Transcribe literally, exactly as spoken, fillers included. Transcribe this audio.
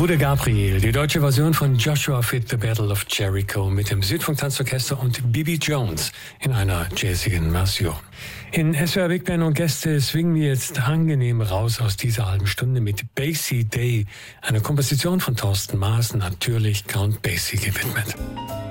Bruder Gabriel, die deutsche Version von Joshua Fit The Battle of Jericho mit dem Südfunk-Tanzorchester und Bibi Jones in einer jazzigen Version. In S W R Big Band und Gäste swingen wir jetzt angenehm raus aus dieser halben Stunde mit Basie Day, einer Komposition von Thorsten Maaßen, natürlich Count Basie gewidmet.